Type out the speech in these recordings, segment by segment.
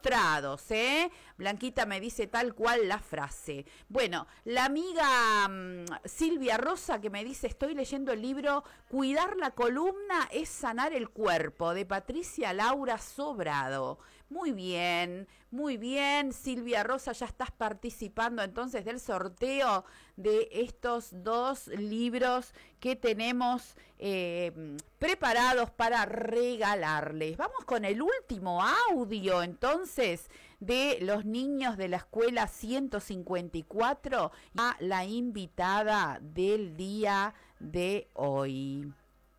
ilustrados, ¿eh? Blanquita me dice tal cual la frase. Bueno, la amiga Silvia Rosa que me dice, estoy leyendo el libro Cuidar la columna es sanar el cuerpo, de Patricia Laura Sobrado. Muy bien, Silvia Rosa, ya estás participando entonces del sorteo de estos 2 libros que tenemos preparados para regalarles. Vamos con el último audio entonces de los niños de la escuela 154 a la invitada del día de hoy.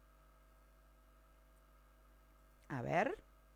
A ver.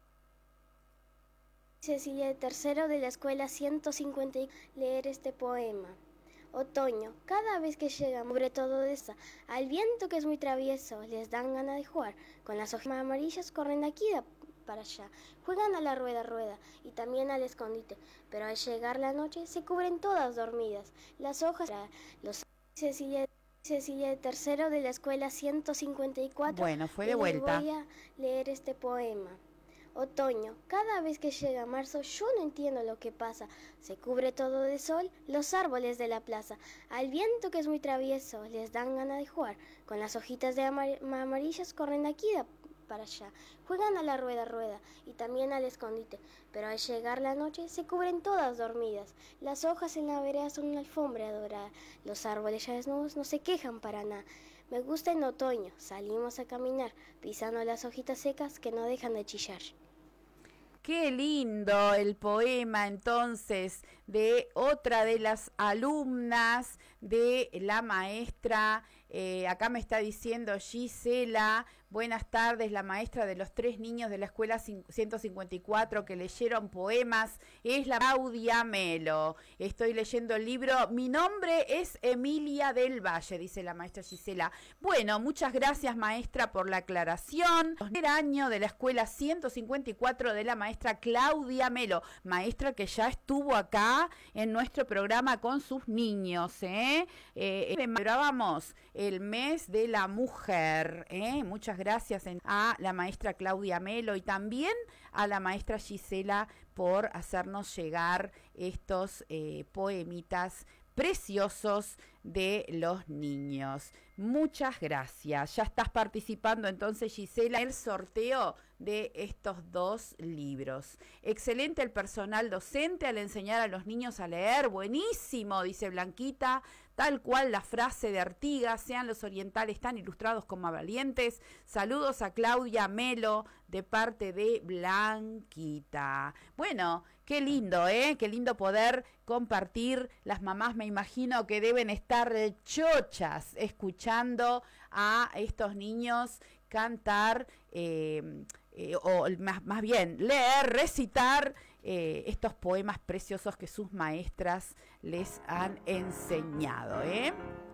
Cecilia de tercero de la escuela 150 leer este poema. Otoño, cada vez que llega, cubre todo de esa. Al viento que es muy travieso, les dan ganas de jugar. Con las hojas amarillas corren de aquí para allá. Juegan a la rueda, rueda y también al escondite. Pero al llegar la noche se cubren todas dormidas. Las hojas, los Cecilia de tercero de la escuela 154. Bueno, fue de vuelta. Voy a leer este poema. Otoño, cada vez que llega marzo yo no entiendo lo que pasa. Se cubre todo de sol los árboles de la plaza. Al viento que es muy travieso les dan ganas de jugar. Con las hojitas de amarillas corren de aquí para allá. Juegan a la rueda, rueda y también al escondite. Pero al llegar la noche se cubren todas dormidas. Las hojas en la vereda son una alfombra dorada. Los árboles ya desnudos no se quejan para nada. Me gusta en otoño, salimos a caminar, pisando las hojitas secas que no dejan de chillar. Qué lindo el poema entonces de otra de las alumnas de la maestra, acá me está diciendo Gisela, buenas tardes, la maestra de los 3 niños de la escuela 154 que leyeron poemas, es la Claudia Melo. Estoy leyendo el libro, mi nombre es Emilia del Valle, dice la maestra Gisela. Bueno, muchas gracias maestra por la aclaración. El año de la escuela 154 de la maestra Claudia Melo, maestra que ya estuvo acá en nuestro programa con sus niños, Celebramos el mes de la mujer, Muchas gracias a la maestra Claudia Melo y también a la maestra Gisela por hacernos llegar estos poemitas preciosos de los niños. Muchas gracias. Ya estás participando entonces, Gisela, en el sorteo de estos 2 libros. Excelente el personal docente al enseñar a los niños a leer. Buenísimo, dice Blanquita. Tal cual la frase de Artigas, sean los orientales tan ilustrados como valientes. Saludos a Claudia Melo de parte de Blanquita. Bueno, qué lindo, qué lindo poder compartir. Las mamás me imagino que deben estar chochas escuchando a estos niños cantar, o más bien leer, recitar estos poemas preciosos que sus maestras les han enseñado,